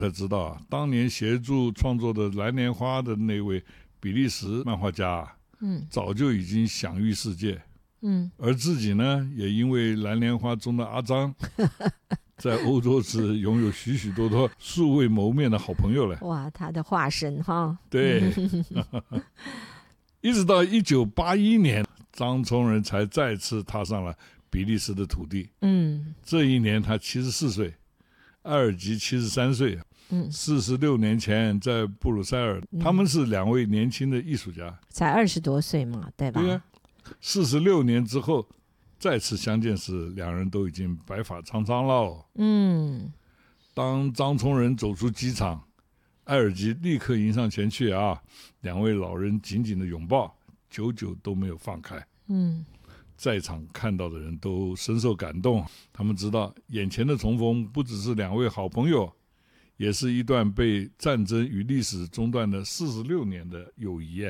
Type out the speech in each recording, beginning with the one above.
才知道啊，当年协助创作的蓝莲花的那位比利时漫画家早就已经享誉世界。而自己呢，也因为蓝莲花中的阿张在欧洲是拥有许许多多素未谋面的好朋友了。 哇，他的化身哈。 对。一直到1981年，张聪仁才再次踏上了比利时的土地。这一年他74岁，埃尔吉73岁。46年前在布鲁塞尔，他们是两位年轻的艺术家， 才20多岁嘛，对吧？ 对啊。46年之后再次相见时，两人都已经白发苍苍了。当张聪仁走出机场，埃尔吉立刻迎上前去啊，两位老人紧紧的拥抱，久久都没有放开。在场看到的人都深受感动，他们知道眼前的重逢不只是两位好朋友，也是一段被战争与历史中断的46年的友谊。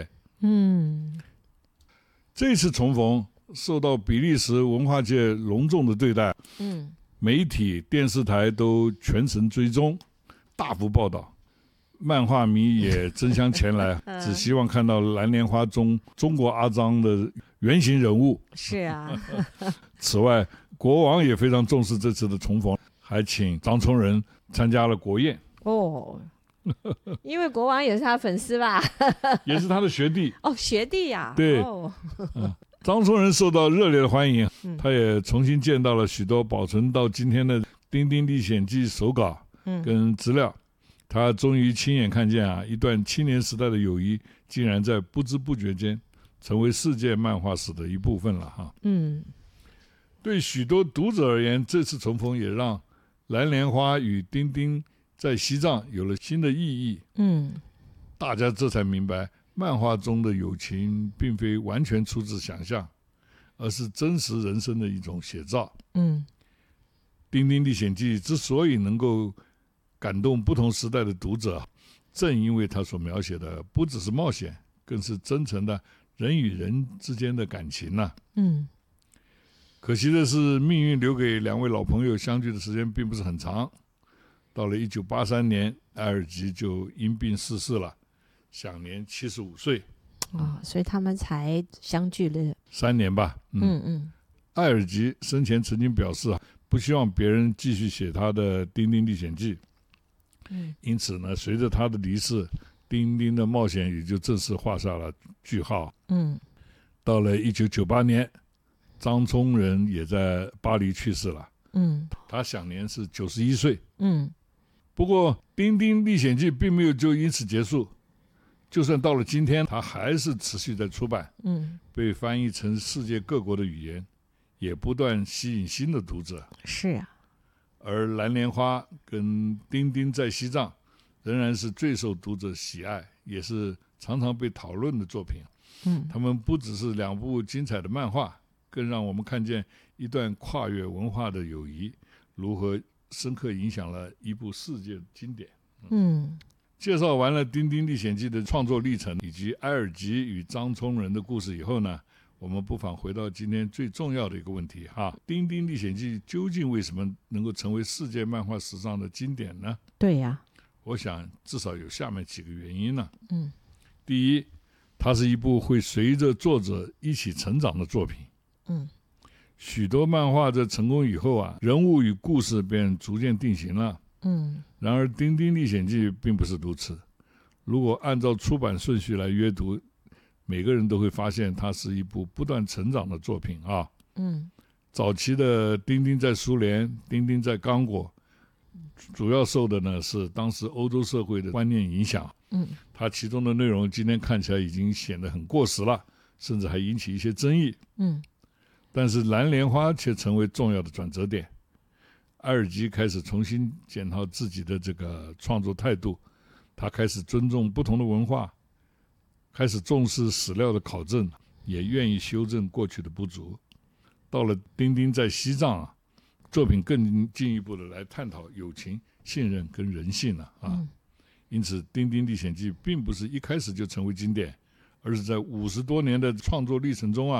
这次重逢受到比利时文化界隆重的对待，媒体、电视台都全程追踪，大幅报道。漫画迷也争相前来，只希望看到蓝莲花中中国阿张的原型人物。 是啊。 此外，国王也非常重视这次的重逢，还请张聪仁参加了国宴。 因为国王也是他粉丝吧？ 也是他的学弟。 学弟呀。 对。张聪仁受到热烈的欢迎，他也重新见到了许多保存到今天的《丁丁历险记》手稿跟资料。他终于亲眼看见一段青年时代的友谊竟然在不知不觉间成为世界漫画史的一部分了哈。对许多读者而言，这次重逢也让蓝莲花与丁丁在西藏有了新的意义。大家这才明白，漫画中的友情并非完全出自想象，而是真实人生的一种写照。丁丁历险记之所以能够感动不同时代的读者，正因为他所描写的不只是冒险，更是真诚的人与人之间的感情啊。可惜的是，命运留给两位老朋友相聚的时间并不是很长。到了1983年，埃尔吉就因病逝世了，享年75岁。 所以他们才相聚了 3年吧。埃尔吉生前曾经表示不希望别人继续写他的《丁丁历险记》。因此呢，随着他的离世，丁丁的冒险也就正式画下了句号。到了1998年，张聪仁也在巴黎去世了。他享年是91岁。不过《丁丁历险记》并没有就因此结束，就算到了今天，它还是持续在出版，被翻译成世界各国的语言，也不断吸引新的读者。 是啊。 而蓝莲花跟丁丁在西藏仍然是最受读者喜爱，也是常常被讨论的作品。他们不只是两部精彩的漫画，更让我们看见一段跨越文化的友谊如何深刻影响了一部世界经典。介绍完了《丁丁历险记》的创作历程以及埃尔吉与张聪仁的故事以后呢，我们不妨回到今天最重要的一个问题哈，《丁丁历险记》究竟为什么能够成为世界漫画史上的经典呢？ 对呀。 我想至少有下面几个原因呢。第一，它是一部会随着作者一起成长的作品。许多漫画在成功以后人物与故事便逐渐定型了。然而《丁丁历险记》并不是如此。如果按照出版顺序来阅读，每个人都会发现它是一部不断成长的作品啊。早期的丁丁在苏联，丁丁在刚果，主要受的呢是当时欧洲社会的观念影响。它其中的内容今天看起来已经显得很过时了，甚至还引起一些争议。但是蓝莲花却成为重要的转折点。埃尔吉开始重新检讨自己的这个创作态度，他开始尊重不同的文化，开始重视史料的考证，也愿意修正过去的不足。到了丁丁在西藏作品更进一步的来探讨友情、信任跟人性了因此《丁丁历险记》并不是一开始就成为经典，而是在50多年的创作历程中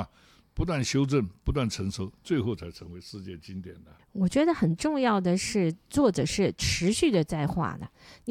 不断修正，不断成熟，最后才成为世界经典的。 我觉得很重要的是，作者是持续的在画的。